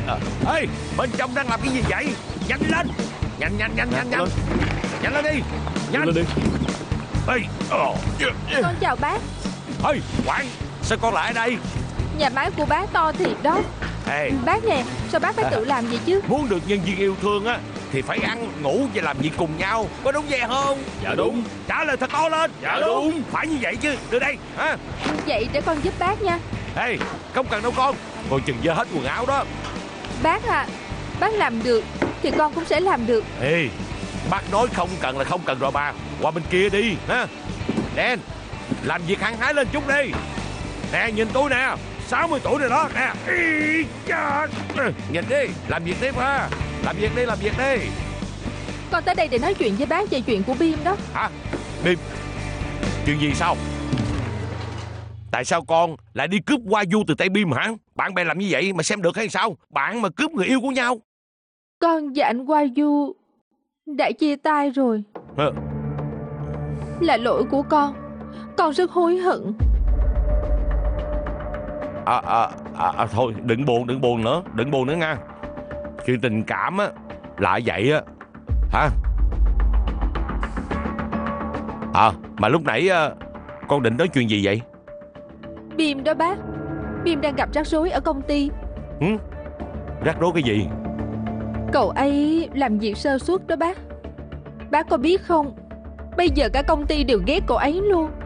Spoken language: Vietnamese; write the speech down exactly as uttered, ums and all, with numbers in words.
Ê, bên trong đang làm cái gì vậy? Nhanh lên. Nhanh nhanh nhanh nhanh nhanh. Nhanh lên đi. Nhanh lên đi. Ê, ờ. Con chào bác. Ê, Quảng, sao con lại ở đây? Nhà máy của bác to thiệt đó. Ê, Bác nè, sao bác phải tự làm vậy chứ? muốn được nhân viên yêu thương á thì phải ăn, ngủ và làm việc cùng nhau. Có đúng vậy không? Dạ đúng. Trả lời thật to lên. Dạ đúng. Phải như vậy chứ. Đưa đây hả? Vậy để con giúp bác nha. Ê, không cần đâu con. Coi chừng dơ hết quần áo đó. Bác à, bác làm được thì con cũng sẽ làm được. Ê, bác nói không cần là không cần rồi bà. Qua bên kia đi ha. Đen, làm việc hăng hái lên chút đi. Nè, nhìn tôi nè, sáu mươi tuổi rồi đó nè. Ý, cha. Nhìn đi, làm việc tiếp ha. Làm việc đi, làm việc đi. Con tới đây để nói chuyện với bác về chuyện của Bim đó. Hả? Bim, chuyện gì sao? Tại sao con lại đi cướp Hoa Du từ tay Bim hả? Bạn bè làm như vậy mà xem được hay sao? Bạn mà cướp người yêu của nhau. Con và anh Hoa Du đã chia tay rồi. Hả? Là lỗi của con. Con rất hối hận. À, à, à, à, thôi đừng buồn, đừng buồn nữa, đừng buồn nữa nha. Chuyện tình cảm á là vậy á. Hả? À, mà lúc nãy à, con định nói chuyện gì vậy? Bim đó bác. Bim đang gặp rắc rối ở công ty. Hử? Rắc rối cái gì? Cậu ấy làm việc sơ suất đó bác. Bác có biết không, bây giờ cả công ty đều ghét cậu ấy luôn.